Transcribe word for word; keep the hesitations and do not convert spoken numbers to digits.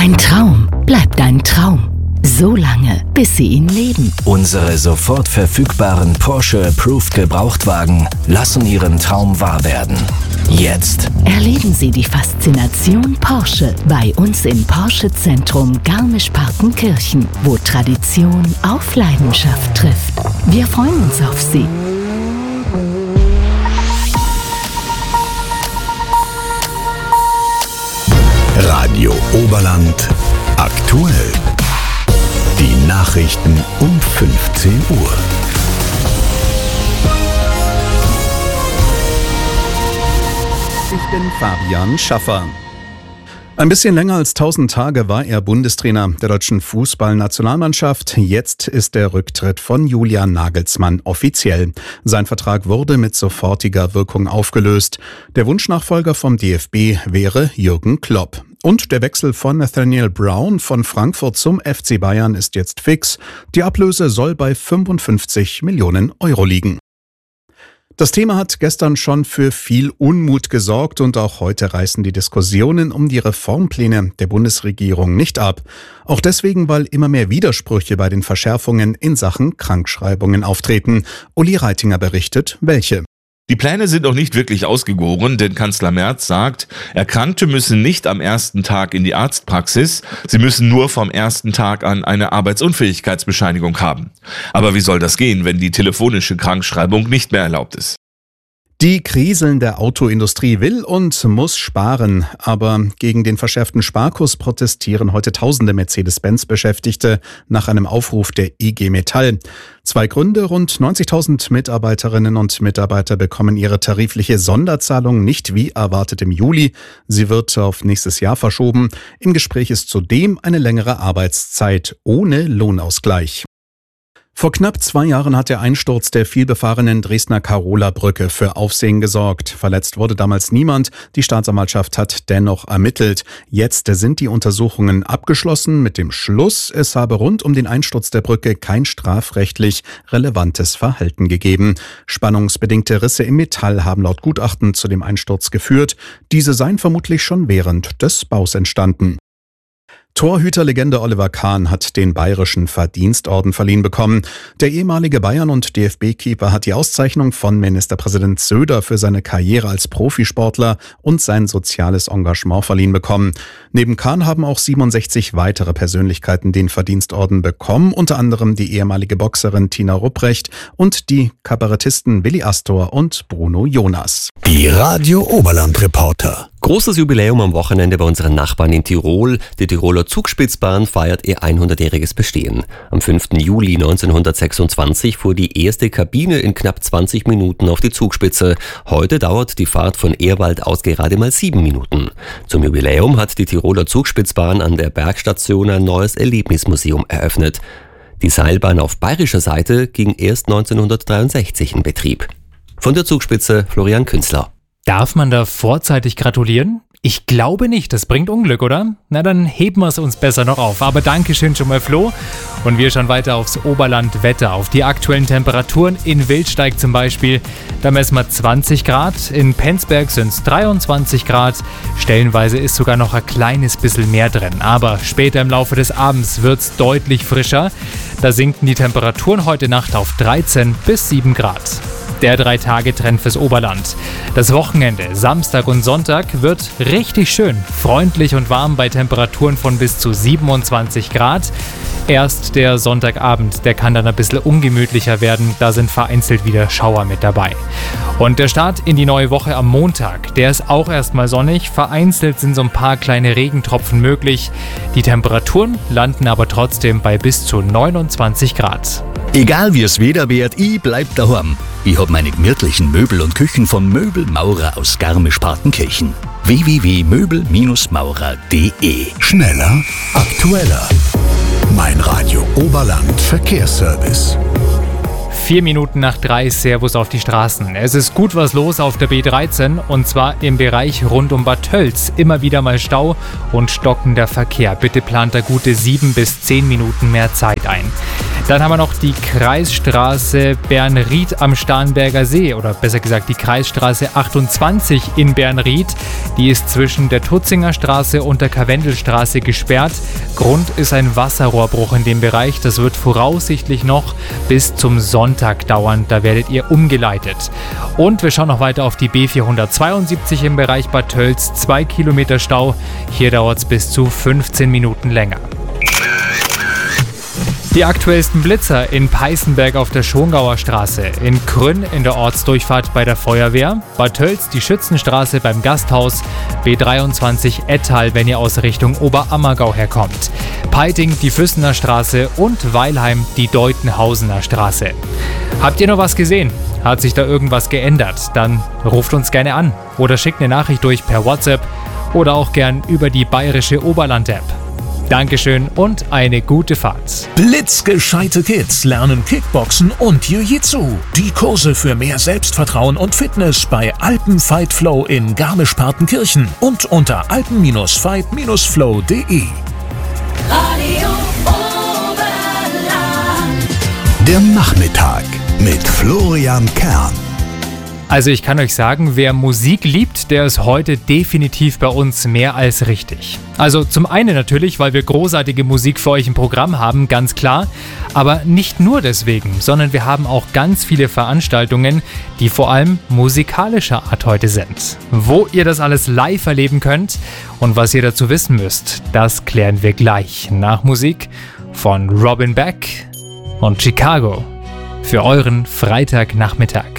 Ein Traum bleibt ein Traum. So lange, bis Sie ihn leben. Unsere sofort verfügbaren Porsche Approved Gebrauchtwagen lassen Ihren Traum wahr werden. Jetzt Erleben Sie die Faszination Porsche bei uns im Porsche Zentrum Garmisch-Partenkirchen, wo Tradition auf Leidenschaft trifft. Wir freuen uns auf Sie. Radio Oberland aktuell. Die Nachrichten um fünfzehn Uhr. Ich bin Fabian Schaffer. Ein bisschen länger als tausend Tage war er Bundestrainer der deutschen Fußballnationalmannschaft. Jetzt ist der Rücktritt von Julian Nagelsmann offiziell. Sein Vertrag wurde mit sofortiger Wirkung aufgelöst. Der Wunschnachfolger vom D F B wäre Jürgen Klopp. Und der Wechsel von Nathaniel Brown von Frankfurt zum F C Bayern ist jetzt fix. Die Ablöse soll bei fünfundfünfzig Millionen Euro liegen. Das Thema hat gestern schon für viel Unmut gesorgt und auch heute reißen die Diskussionen um die Reformpläne der Bundesregierung nicht ab. Auch deswegen, weil immer mehr Widersprüche bei den Verschärfungen in Sachen Krankschreibungen auftreten. Uli Reitinger berichtet, welche. Die Pläne sind noch nicht wirklich ausgegoren, denn Kanzler Merz sagt, Erkrankte müssen nicht am ersten Tag in die Arztpraxis, sie müssen nur vom ersten Tag an eine Arbeitsunfähigkeitsbescheinigung haben. Aber wie soll das gehen, wenn die telefonische Krankschreibung nicht mehr erlaubt ist? Die kriselnde Autoindustrie will und muss sparen, aber gegen den verschärften Sparkurs protestieren heute tausende Mercedes-Benz-Beschäftigte nach einem Aufruf der I G Metall. Zwei Gründe: rund neunzigtausend Mitarbeiterinnen und Mitarbeiter bekommen ihre tarifliche Sonderzahlung nicht wie erwartet im Juli. Sie wird auf nächstes Jahr verschoben. Im Gespräch ist zudem eine längere Arbeitszeit ohne Lohnausgleich. Vor knapp zwei Jahren hat der Einsturz der vielbefahrenen Dresdner Karola-Brücke für Aufsehen gesorgt. Verletzt wurde damals niemand. Die Staatsanwaltschaft hat dennoch ermittelt. Jetzt sind die Untersuchungen abgeschlossen mit dem Schluss, es habe rund um den Einsturz der Brücke kein strafrechtlich relevantes Verhalten gegeben. Spannungsbedingte Risse im Metall haben laut Gutachten zu dem Einsturz geführt. Diese seien vermutlich schon während des Baus entstanden. Torhüterlegende Oliver Kahn hat den Bayerischen Verdienstorden verliehen bekommen. Der ehemalige Bayern- und D F B-Keeper hat die Auszeichnung von Ministerpräsident Söder für seine Karriere als Profisportler und sein soziales Engagement verliehen bekommen. Neben Kahn haben auch siebenundsechzig weitere Persönlichkeiten den Verdienstorden bekommen, unter anderem die ehemalige Boxerin Tina Rupprecht und die Kabarettisten Willi Astor und Bruno Jonas. Die Radio Oberland Reporter. Großes Jubiläum am Wochenende bei unseren Nachbarn in Tirol. Die Tiroler Zugspitzbahn feiert ihr hundertjähriges Bestehen. Am fünften Juli neunzehnhundertsechsundzwanzig fuhr die erste Kabine in knapp zwanzig Minuten auf die Zugspitze. Heute dauert die Fahrt von Ehrwald aus gerade mal sieben Minuten. Zum Jubiläum hat die Tiroler Zugspitzbahn an der Bergstation ein neues Erlebnismuseum eröffnet. Die Seilbahn auf bayerischer Seite ging erst neunzehnhundertdreiundsechzig in Betrieb. Von der Zugspitze Florian Künzler. Darf man da vorzeitig gratulieren? Ich glaube nicht, das bringt Unglück, oder? Na, dann heben wir es uns besser noch auf. Aber Dankeschön schon mal, Flo. Und wir schauen weiter aufs Oberland-Wetter, auf die aktuellen Temperaturen. In Wildsteig zum Beispiel, da messen wir zwanzig Grad. In Penzberg sind es dreiundzwanzig Grad. Stellenweise ist sogar noch ein kleines bisschen mehr drin. Aber später im Laufe des Abends wird es deutlich frischer. Da sinken die Temperaturen heute Nacht auf dreizehn bis sieben Grad. Der Drei-Tage-Trend fürs Oberland. Das Wochenende, Samstag und Sonntag, wird richtig schön. Freundlich und warm bei Temperaturen von bis zu siebenundzwanzig Grad. Erst der Sonntagabend, der kann dann ein bisschen ungemütlicher werden. Da sind vereinzelt wieder Schauer mit dabei. Und der Start in die neue Woche am Montag, der ist auch erstmal sonnig. Vereinzelt sind so ein paar kleine Regentropfen möglich. Die Temperaturen landen aber trotzdem bei bis zu neunundzwanzig Grad. Egal wie es Wetter wird, ich bleib daheim. Ich hab meine gemütlichen Möbel und Küchen von Möbelmaurer aus Garmisch-Partenkirchen. w w w punkt möbel maurer punkt d e. Schneller, aktueller. Mein Radio Oberland Verkehrsservice. Vier Minuten nach drei, Servus auf die Straßen. Es ist gut was los auf der B dreizehn und zwar im Bereich rund um Bad Tölz. Immer wieder mal Stau und stockender Verkehr. Bitte plant da gute sieben bis zehn Minuten mehr Zeit ein. Dann haben wir noch die Kreisstraße Bernried am Starnberger See oder besser gesagt die Kreisstraße achtundzwanzig in Bernried. Die ist zwischen der Tutzinger Straße und der Karwendelstraße gesperrt. Grund ist ein Wasserrohrbruch in dem Bereich. Das wird voraussichtlich noch bis zum Sonntag dauern. Da werdet ihr umgeleitet. Und wir schauen noch weiter auf die B vierhundertzweiundsiebzig im Bereich Bad Tölz. Zwei Kilometer Stau. Hier dauert es bis zu fünfzehn Minuten länger. Die aktuellsten Blitzer in Peißenberg auf der Schongauer Straße, in Krünn in der Ortsdurchfahrt bei der Feuerwehr, Bad Tölz die Schützenstraße beim Gasthaus, B dreiundzwanzig Ettal, wenn ihr aus Richtung Oberammergau herkommt, Peiting die Füssener Straße und Weilheim die Deutenhausener Straße. Habt ihr noch was gesehen? Hat sich da irgendwas geändert? Dann ruft uns gerne an oder schickt eine Nachricht durch per WhatsApp oder auch gern über die bayerische Oberland-App. Dankeschön und eine gute Fahrt. Blitzgescheite Kids lernen Kickboxen und Jiu-Jitsu. Die Kurse für mehr Selbstvertrauen und Fitness bei Alpen Fight Flow in Garmisch-Partenkirchen und unter alpen fight flow punkt de. Radio Oberland. Der Nachmittag mit Florian Kern. Also ich kann euch sagen, wer Musik liebt, der ist heute definitiv bei uns mehr als richtig. Also zum einen natürlich, weil wir großartige Musik für euch im Programm haben, ganz klar. Aber nicht nur deswegen, sondern wir haben auch ganz viele Veranstaltungen, die vor allem musikalischer Art heute sind. Wo ihr das alles live erleben könnt und was ihr dazu wissen müsst, das klären wir gleich nach Musik von Robin Beck und Chicago für euren Freitagnachmittag.